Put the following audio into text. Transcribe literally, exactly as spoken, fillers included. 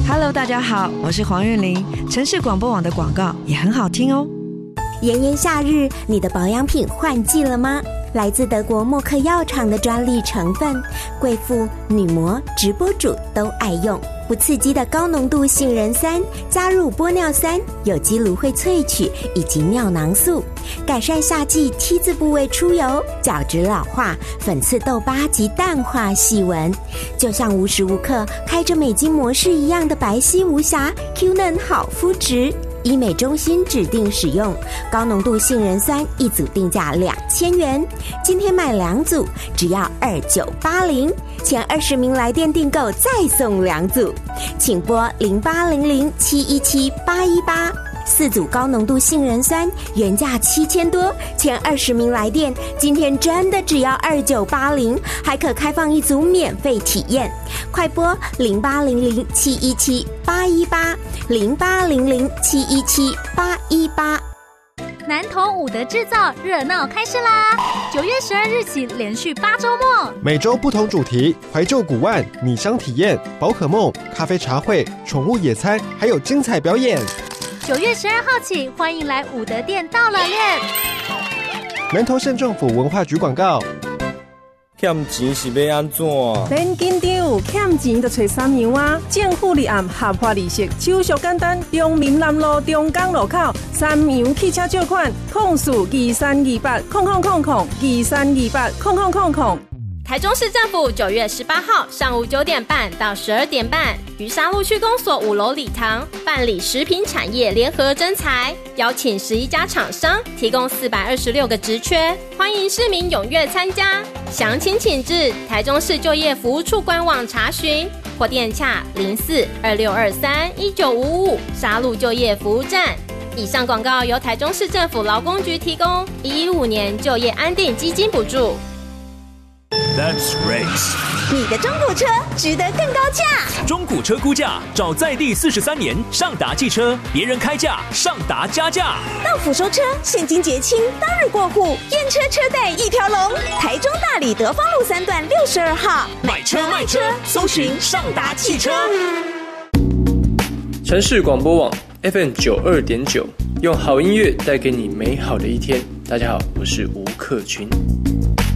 Hello， 大家好，我是黄韵玲。城市广播网的广告也很好听哦。 炎炎夏日，你的保养品换季了吗？来自德国默克药厂的专利成分，贵妇、女模、直播主都爱用。不刺激的高浓度杏仁酸，加入玻尿酸、有机芦荟萃取以及尿囊素，改善夏季 T 字部位出油、角质老化、粉刺痘疤及淡化细纹，就像无时无刻开着美肌模式一样的白皙无瑕 Q 嫩好肤质。医美中心指定使用高浓度杏仁酸，一组定价两千元，今天买两组只要二九八零，前二十名来电订购再送两组，请拨零八零零七一七八一八。四组高浓度杏仁酸原价七千多，前二十名来电今天真的只要二九八零，还可开放一组免费体验，快拨零八零零七一七八一八零八零零七一七八一八。 南投五德制造热闹开市啦！九月十二日起连续八周末， 每周不同主题，怀旧古玩、米香体验、宝可梦、咖啡茶会、宠物野餐，还有精彩表演。 九月十二号起，欢迎来五德店到了练。 南投县政府文化局广告。 欠钱是要安怎？ 咱紧张有欠钱就找三样啊！政府立案合法利息，手续简单。中民南路中港路口三洋汽车借款，控诉二三二八空空空空二三二八空空空空。 台中市政府九月十八号上午九点半到十二点半，于沙鹿区公所五楼礼堂办理食品产业联合征才，邀请十一家厂商，提供四百二十六个职缺，欢迎市民踊跃参加。详情请至台中市就业服务处官网查询，或电洽零四二六二三一九五五沙鹿就业服务站。以上广告由台中市政府劳工局提供，一一五年就业安定基金补助。 That's race。 你的中古车值得更高价。 中古车估价找在地四十三年上达汽车，别人开价，上达加价。 到府收车，现金结清，当日过户，验车车贷一条龙。台中大里德芳路三段六十二号， 买车卖车，搜寻上达汽车。 城市广播网 F M 九二点九，用好音乐带给你美好的一天。大家好，我是吴克群。